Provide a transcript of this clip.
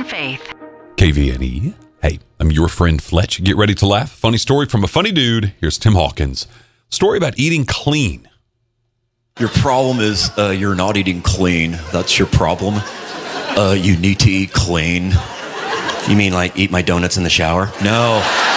Faith. KVNE. Hey, I'm your friend Fletch. Get ready to laugh. Funny story from a funny dude. Here's Tim Hawkins. Story about eating clean. Your problem is you're not eating clean. That's your problem. You need to eat clean. You mean like eat my donuts in the shower? No.